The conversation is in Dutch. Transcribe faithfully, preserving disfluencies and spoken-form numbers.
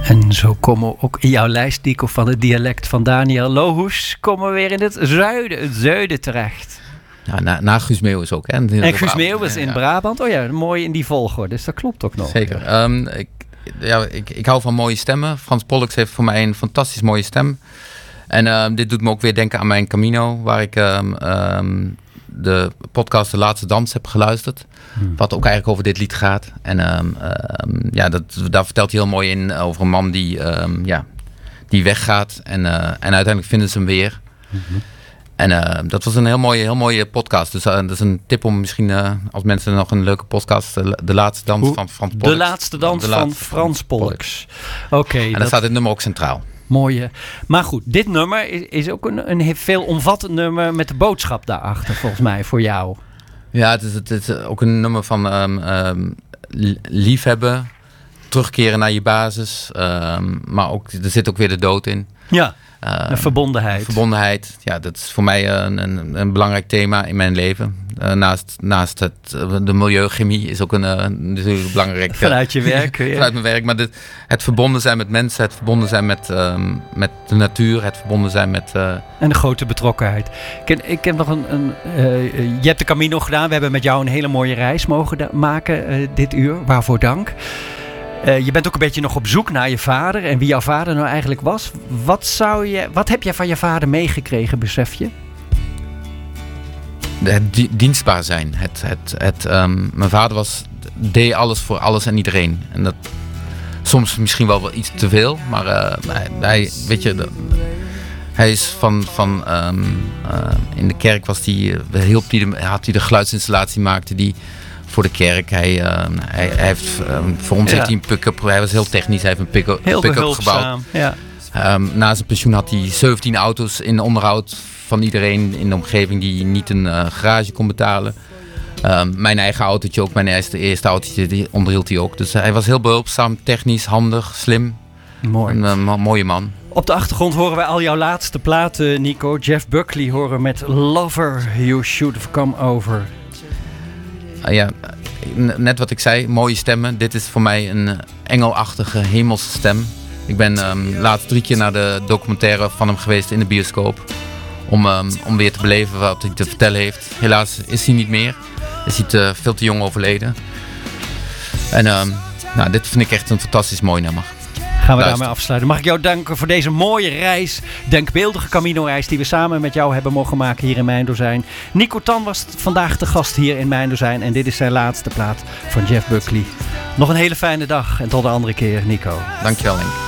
En zo komen we ook in jouw lijst, Nico, van het dialect van Daniel Lohuus, komen we weer in het zuiden, het zuiden terecht. Ja, na, na Guus Meeuwis ook. Hè? En Guus Meeuwis in ja. Brabant. Oh ja, mooi in die volgorde. Dus dat klopt ook nog. Zeker. Um, ik, ja, ik, ik hou van mooie stemmen. Frans Pollux heeft voor mij een fantastisch mooie stem. En um, dit doet me ook weer denken aan mijn Camino, waar ik um, um, de podcast De Laatste Dans heb geluisterd. Hmm. Wat ook eigenlijk over dit lied gaat. En um, um, ja, dat, daar vertelt hij heel mooi in over een man die, um, ja, die weggaat. En, uh, en uiteindelijk vinden ze hem weer. Mm-hmm. En uh, dat was een heel mooie, heel mooie podcast. Dus uh, dat is een tip om misschien, uh, als mensen nog een leuke podcast... Uh, de Laatste Dans Hoe? van Frans Pollux. De Laatste Dans de van Frans Pollux. Oké. Okay, en daar dat... staat het nummer ook centraal. Mooie. Maar goed, dit nummer is, is ook een, een veel omvattend nummer met de boodschap daarachter, volgens mij, voor jou. Ja, het is, het is ook een nummer van um, um, liefhebben, terugkeren naar je basis. Um, maar ook, er zit ook weer de dood in. Ja. Uh, de verbondenheid. Verbondenheid, ja, dat is voor mij een, een, een belangrijk thema in mijn leven. Uh, naast, naast het, de milieuchemie is ook een, uh, natuurlijk belangrijk. Vanuit je werk. Ja. Vanuit mijn werk, maar dit, het verbonden zijn met mensen, het verbonden zijn met, um, met de natuur, het verbonden zijn met... Uh... En de grote betrokkenheid. Ik, ik heb nog een... een uh, je hebt de Camino gedaan, we hebben met jou een hele mooie reis mogen da- maken uh, dit uur. Waarvoor dank. Uh, je bent ook een beetje nog op zoek naar je vader en wie jouw vader nou eigenlijk was. Wat, zou je, wat heb jij van je vader meegekregen, besef je? Het di- dienstbaar zijn. Het, het, het, um, mijn vader was, deed alles voor alles en iedereen. En dat soms misschien wel, wel iets te veel, maar uh, hij, hij, weet je, de, hij is van, van um, uh, in de kerk was hij, hielp hij de, had hij de geluidsinstallatie, maakte die voor de kerk. Hij, uh, hij, hij heeft, um, voor ons ja. heeft hij een pick-up. Hij was heel technisch. Hij heeft een pick-up, heel pick-up gebouwd. Ja. Um, na zijn pensioen had hij zeventien auto's in onderhoud van iedereen in de omgeving die niet een uh, garage kon betalen. Um, mijn eigen autootje ook. Mijn eerste, eerste autootje die onderhield hij ook. Dus hij was heel behulpzaam, technisch, handig, slim. Mooi. Een uh, mooie man. Op de achtergrond horen wij al jouw laatste platen, Nico. Jeff Buckley horen met Lover You Should Have Come Over. Uh, ja, net wat ik zei, mooie stemmen. Dit is voor mij een engelachtige hemelse stem. Ik ben um, laatst drie keer naar de documentaire van hem geweest in de bioscoop. Om, um, om weer te beleven wat hij te vertellen heeft. Helaas is hij niet meer. Is hij te, veel te jong overleden. En um, nou, dit vind ik echt een fantastisch mooi nummer. Gaan we Luister. daarmee afsluiten. Mag ik jou danken voor deze mooie reis, denkbeeldige Camino-reis die we samen met jou hebben mogen maken hier in Mijndozijn. Nico Tan was vandaag de gast hier in Mijndozijn en dit is zijn laatste plaat van Jeff Buckley. Nog een hele fijne dag en tot de andere keer, Nico. Dankjewel, Henk.